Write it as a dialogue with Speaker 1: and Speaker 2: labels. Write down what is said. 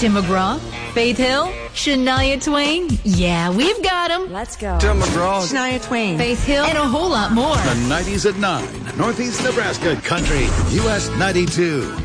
Speaker 1: Tim McGraw, Faith Hill, Shania Twain. Yeah, we've got them.
Speaker 2: Let's go.
Speaker 3: Tim McGraw,
Speaker 2: Shania Twain,
Speaker 1: Faith Hill, and a whole lot more.
Speaker 4: The 90s at 9, Northeast Nebraska Country, US 92.